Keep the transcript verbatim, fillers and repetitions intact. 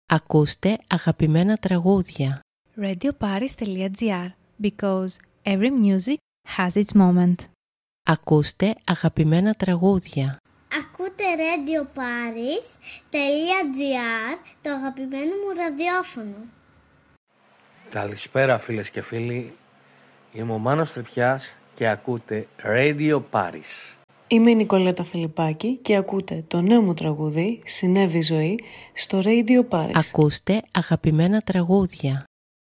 Ακούστε αγαπημένα τραγούδια. radioparis.gr because every music has its moment. Ακούστε αγαπημένα τραγούδια. Ακούτε radioparis.gr, το αγαπημένο μου ραδιόφωνο. Καλησπέρα φίλες και φίλοι. Είμαι ο Μάνος Τρυπιάς και ακούτε Radio Paris. Είμαι η Νικολέτα Φιλιππάκη και ακούτε το νέο μου τραγούδι «Συνέβη ζωή» στο Radio Paris. Ακούστε αγαπημένα τραγούδια.